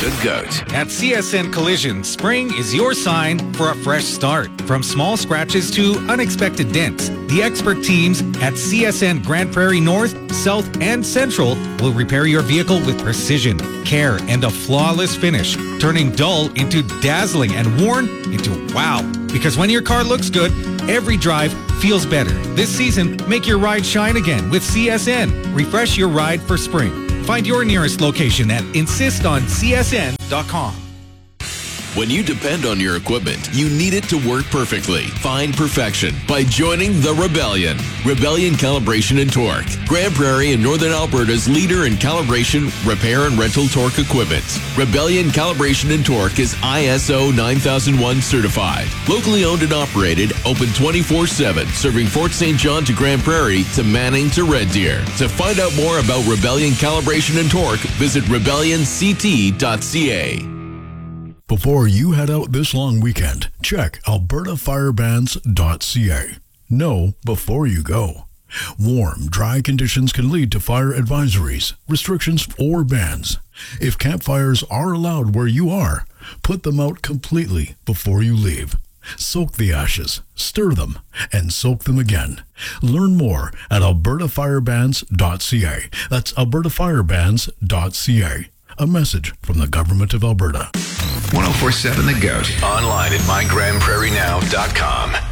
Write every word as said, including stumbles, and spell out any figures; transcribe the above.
The GOAT. At C S N Collision, spring is your sign for a fresh start. From small scratches to unexpected dents, the expert teams at C S N Grand Prairie North, South, and Central will repair your vehicle with precision, care, and a flawless finish, turning dull into dazzling and worn into wow. Because when your car looks good, every drive feels better. This season, make your ride shine again with C S N. Refresh your ride for spring. Find your nearest location at insist on C S N dot com. When you depend on your equipment, you need it to work perfectly. Find perfection by joining the Rebellion. Rebellion Calibration and Torque. Grand Prairie and Northern Alberta's leader in calibration, repair, and rental torque equipment. Rebellion Calibration and Torque is I S O nine thousand one certified. Locally owned and operated, open twenty-four seven, serving Fort Saint John to Grand Prairie to Manning to Red Deer. To find out more about Rebellion Calibration and Torque, visit rebellion c t dot c a. Before you head out this long weekend, check alberta fire bans dot c a. Know before you go. Warm, dry conditions can lead to fire advisories, restrictions, or bans. If campfires are allowed where you are, put them out completely before you leave. Soak the ashes, stir them, and soak them again. Learn more at alberta fire bans dot c a. That's alberta fire bans dot c a. A message from the Government of Alberta. ten forty-seven The Goat. Online at my grand prairie now dot com.